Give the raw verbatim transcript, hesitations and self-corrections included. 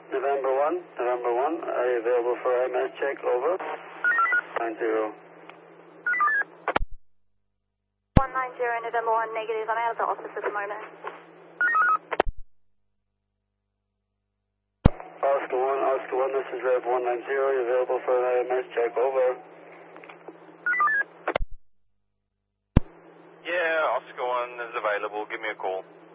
November one, November one, are you available for I M S check? Over. nine zero. one nine zero, November one, negative. I'm out of the office at the moment. Oscar one, Oscar one, this is Rev one nine zero, are you available for an I M S check? Over. Yeah, Oscar one is available. Give me a call.